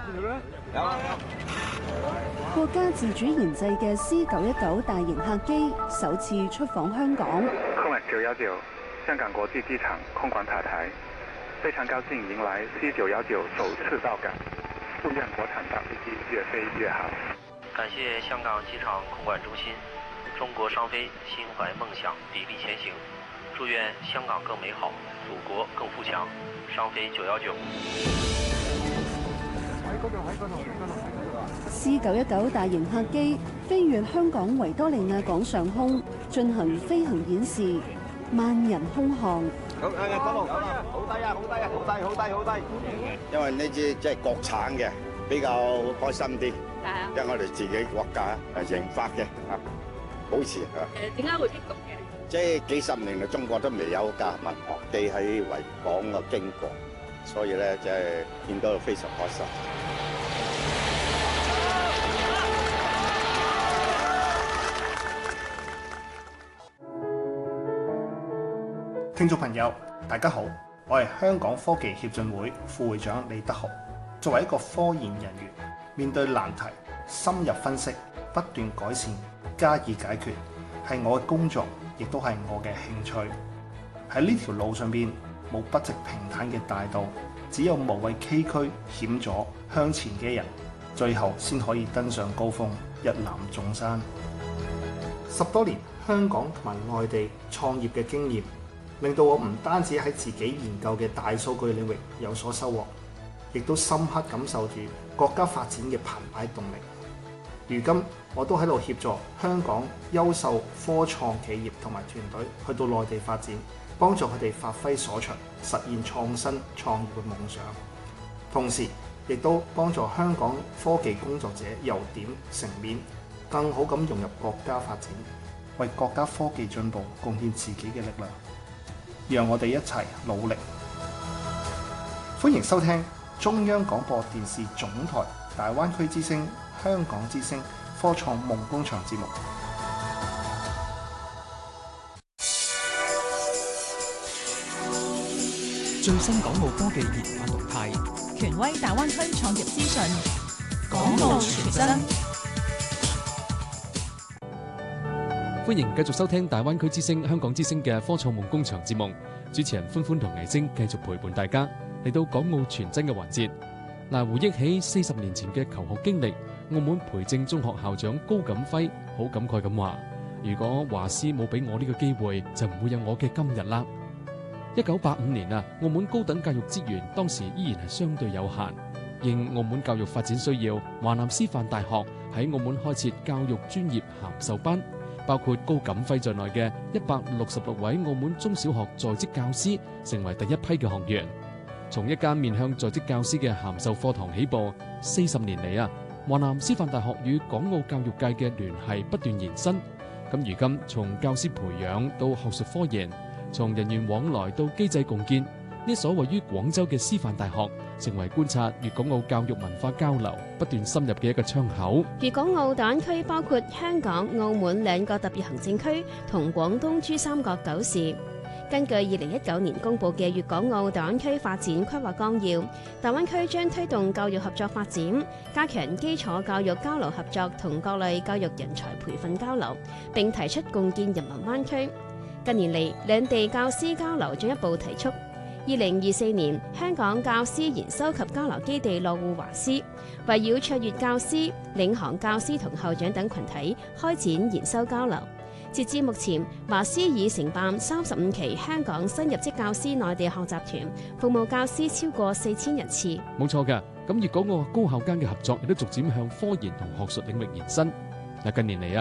國家自主研製嘅 C919 大型客機首次出訪香港。 空919香港國際機場空管塔台，非常高興迎來 C919首次到港，祝願國產大飛機越飛越好。 感謝香港機場空管中心，中國商飛心懷夢想，砥礪前行，祝願香港更美好，祖國更富強。商飛919。 C919大型客機飛越香港維多利亞港上空，進行飛行演示，萬人空巷。 好低啊！好低啊！好低！因為呢支即係國產嘅，比較開心啲。因為我哋自己國家研發嘅保持點解會thích咁嘅？ 即係幾十年嚟，中國都未有架民航機喺維港嘅經過，所以咧即係見到非常開心。 聽眾朋友，大家好，我係香港科技協進會副會長李德豪。作為一個科研人員，面對難題，深入分析，不斷改善，加以解決，係我嘅工作，亦都係我嘅興趣。喺呢條路上邊，冇不直平坦嘅大道，只有無畏崎嶇險阻向前嘅人，最後先可以登上高峰，一覽眾山。10多年香港同埋外地創業嘅經驗，令到我唔單止喺自己研究嘅大數據領域有所收穫，亦都深刻感受住國家發展嘅澎湃動力。如今我都喺度協助香港優秀科創企業同埋團隊去到內地發展，幫助佢哋發揮所長，實現創新創業嘅夢想。同時亦都幫助香港科技工作者由點成面，更好咁融入國家發展，為國家科技進步貢獻自己嘅力量。讓我哋一齊努力。歡迎收聽中央廣播電視總台大灣區之聲、香港之聲科創夢工場節目。 最新港澳科技研發動態， 權威大灣區創業資訊， 港澳傳真。 歡迎繼續收聽大灣區之聲、香港之聲嘅科創夢工場節目，主持人歡歡同倪晶繼續陪伴大家嚟到港澳傳真嘅環節。嗱，回憶起40年前嘅求學經歷，澳門培正中學校長高錦輝好感慨咁話：如果華師冇俾我呢個機會，就唔會有我嘅今日啦。1985年啊，澳門高等教育資源當時依然係相對有限，應澳門教育發展需要，華南師範大學喺澳門開設教育專業函授班。包括高錦輝在內嘅166位澳門中小學在職教師成為第一批嘅學員。從一間面向在職教師嘅函授課堂起步，40年嚟啊，華南師範大學與港澳教育界嘅聯繫不斷延伸。咁如今從教師培養到學術科研，從人員往來到機制共建，呢所位於廣州嘅師範大學成為觀察粵港澳教育文化交流不斷深入嘅一個窗口。 粵港澳大灣區包括香港、澳門兩個特別行政區同廣東珠三角9市。根據2019年公布嘅粵港澳大灣區發展規劃綱要，大灣區將推動教育合作發展，加強基礎教育交流合作同各類教育人才培訓交流，並提出共建人民灣區。近年嚟，兩地教師交流進一步提速。2024年，香港教師研修及交流基地落戶華師，圍繞卓越教師、領航教師同校長等群體開展研修交流。截至目前，華師已承辦35期香港新入職教師內地學習團，服務教師超過4000人次。 冇錯㗎，咁粵港澳高校間嘅合作亦都逐漸向科研同學術領域延伸。嗱，近年嚟啊，